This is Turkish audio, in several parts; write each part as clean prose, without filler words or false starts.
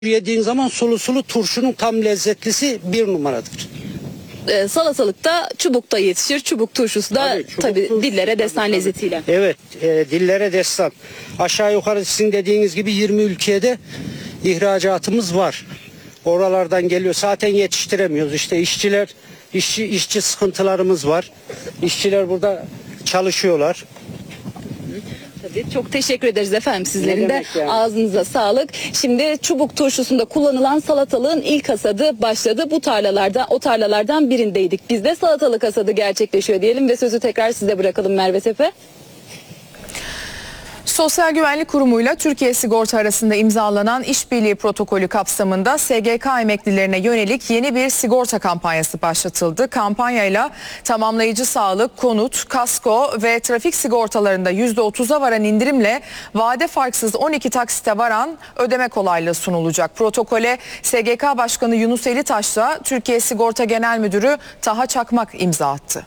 Yediğin zaman sulu sulu turşunun tam lezzetlisi bir numaradır. Salatalıkta çubukta yetişir. Çubuk turşusu da tabii dillere destan lezzetiyle. Evet, dillere destan. Aşağı yukarı sizin dediğiniz gibi 20 ülkeye de ihracatımız var. Oralardan geliyor. Zaten yetiştiremiyoruz. İşte işçi sıkıntılarımız var. İşçiler burada çalışıyorlar. Tabii, çok teşekkür ederiz efendim, sizlerin de yani? Ağzınıza sağlık. Şimdi çubuk turşusunda kullanılan salatalığın ilk hasadı başladı. O tarlalardan birindeydik. Biz de salatalık hasadı gerçekleşiyor diyelim ve sözü tekrar size bırakalım Merve Tepe. Sosyal Güvenlik Kurumu'yla Türkiye Sigorta arasında imzalanan işbirliği protokolü kapsamında SGK emeklilerine yönelik yeni bir sigorta kampanyası başlatıldı. Kampanyayla tamamlayıcı sağlık, konut, kasko ve trafik sigortalarında %30'a varan indirimle vade farksız 12 taksite varan ödeme kolaylığı sunulacak. Protokole SGK Başkanı Yunus Elitaş'la Türkiye Sigorta Genel Müdürü Taha Çakmak imza attı.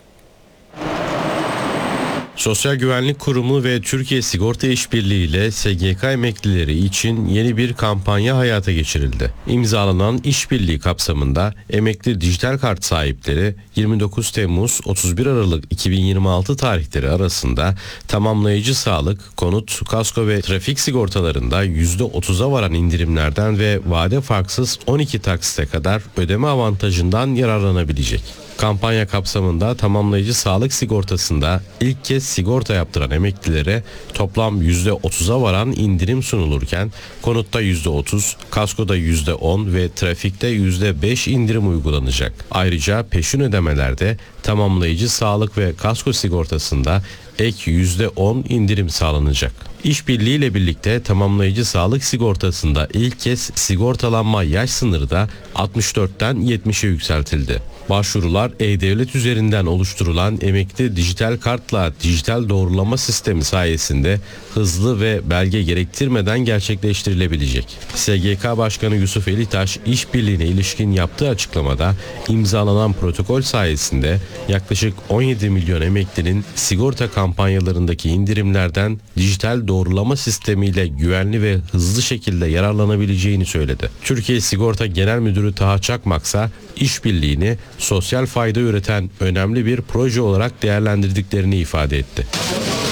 Sosyal Güvenlik Kurumu ve Türkiye Sigorta İşbirliği ile SGK emeklileri için yeni bir kampanya hayata geçirildi. İmzalanan işbirliği kapsamında emekli dijital kart sahipleri 29 Temmuz 31 Aralık 2026 tarihleri arasında tamamlayıcı sağlık, konut, kasko ve trafik sigortalarında %30'a varan indirimlerden ve vade farksız 12 taksite kadar ödeme avantajından yararlanabilecek. Kampanya kapsamında tamamlayıcı sağlık sigortasında ilk kez sigorta yaptıran emeklilere toplam %30'a varan indirim sunulurken konutta %30, kaskoda %10 ve trafikte %5 indirim uygulanacak. Ayrıca peşin ödemelerde tamamlayıcı sağlık ve kasko sigortasında ek %10 indirim sağlanacak. İşbirliği ile birlikte tamamlayıcı sağlık sigortasında ilk kez sigortalanma yaş sınırı da 64'ten 70'e yükseltildi. Başvurular E-Devlet üzerinden oluşturulan emekli dijital kartla dijital doğrulama sistemi sayesinde hızlı ve belge gerektirmeden gerçekleştirilebilecek. SGK Başkanı Yusuf Elitaş işbirliğine ilişkin yaptığı açıklamada imzalanan protokol sayesinde yaklaşık 17 milyon emeklinin sigorta kampanyalarındaki indirimlerden dijital doğrulama sistemiyle güvenli ve hızlı şekilde yararlanabileceğini söyledi. Türkiye Sigorta Genel Müdürü Taha Çakmak ise işbirliğini sosyal fayda üreten önemli bir proje olarak değerlendirdiklerini ifade etti.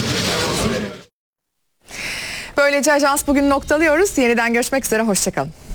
Böylece Ajans bugün noktalıyoruz. Yeniden görüşmek üzere, hoşçakalın.